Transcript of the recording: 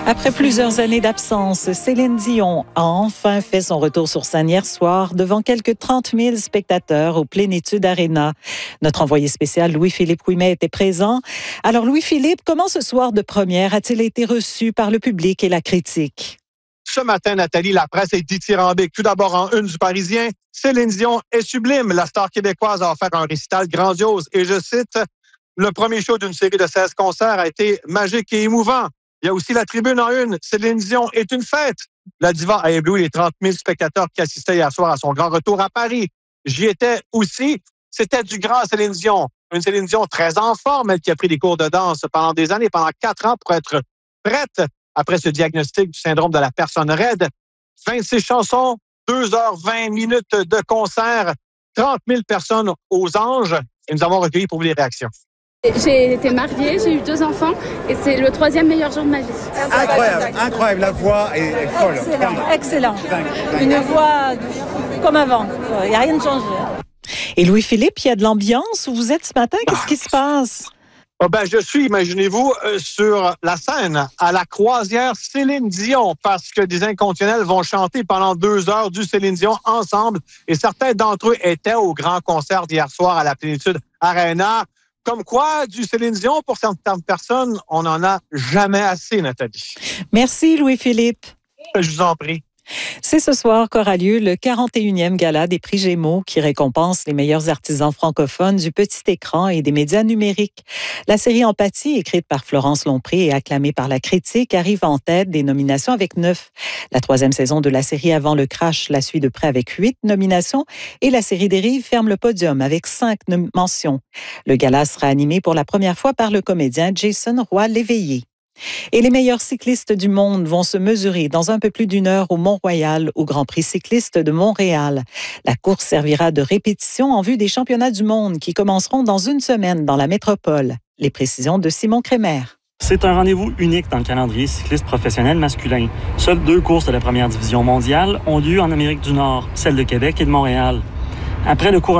Après plusieurs années d'absence, Céline Dion a enfin fait son retour sur scène hier soir devant quelques 30 000 spectateurs au Plénitude Arena. Notre envoyé spécial Louis-Philippe Ouimet était présent. Alors Louis-Philippe, comment ce soir de première a-t-il été reçu par le public et la critique? Ce matin, Nathalie, la presse est dithyrambique. Tout d'abord, en une du Parisien, Céline Dion est sublime. La star québécoise a offert un récital grandiose. Et je cite, « Le premier show d'une série de 16 concerts a été magique et émouvant. Il y a aussi la tribune en une. Céline Dion est une fête. » La diva a ébloui les 30 000 spectateurs qui assistaient hier soir à son grand retour à Paris. J'y étais aussi. C'était du grand Céline Dion. Une Céline Dion très en forme, elle qui a pris des cours de danse pendant des années, pendant 4 ans pour être prête après ce diagnostic du syndrome de la personne raide. 26 chansons, 2h20 de concert, 30 000 personnes aux anges. Et nous avons recueilli pour vous les réactions. J'ai été mariée, j'ai eu 2 enfants et c'est le 3e meilleur jour de ma vie. Incroyable, la voix est folle. Excellent. Une voix comme avant, il n'y a rien de changé. Et Louis-Philippe, il y a de l'ambiance où vous êtes ce matin? Qu'est-ce qui se passe? Je suis, imaginez-vous, sur la scène à la croisière Céline Dion parce que des inconditionnels vont chanter pendant 2 heures du Céline Dion ensemble et certains d'entre eux étaient au grand concert d'hier soir à la Plénitude Arena. Comme quoi, du Céline Dion, pour certaines personnes, on n'en a jamais assez, Nathalie. Merci, Louis-Philippe. Je vous en prie. C'est ce soir qu'aura lieu le 41e gala des prix Gémeaux qui récompense les meilleurs artisans francophones du petit écran et des médias numériques. La série Empathie, écrite par Florence Lompré et acclamée par la critique, arrive en tête des nominations avec 9. La 3e saison de la série Avant le crash la suit de près avec 8 nominations et la série Dérive ferme le podium avec 5 mentions. Le gala sera animé pour la première fois par le comédien Jason Roy-Léveillé. Et les meilleurs cyclistes du monde vont se mesurer dans un peu plus d'1 heure au Mont-Royal, au Grand Prix cycliste de Montréal. La course servira de répétition en vue des championnats du monde qui commenceront dans 1 semaine dans la métropole. Les précisions de Simon Crémer. C'est un rendez-vous unique dans le calendrier cycliste professionnel masculin. Seules 2 courses de la première division mondiale ont lieu en Amérique du Nord, celle de Québec et de Montréal. Après le cours